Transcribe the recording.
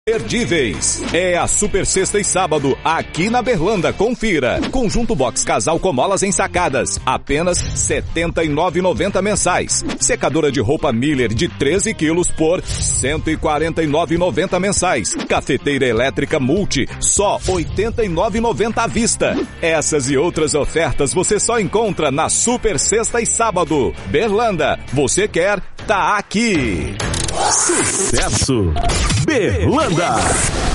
Imperdíveis. É a Super Sexta e Sábado, aqui na Berlanda. Confira. Conjunto box casal com molas ensacadas, apenas R$ 79,90 mensais. Secadora de roupa Miller de 13 quilos por R$ 149,90 mensais. Cafeteira elétrica Multi, só R$ 89,90 à vista. Essas e outras ofertas você só encontra na Super Sexta e Sábado. Berlanda, você quer, tá aqui. Sucesso Berlanda.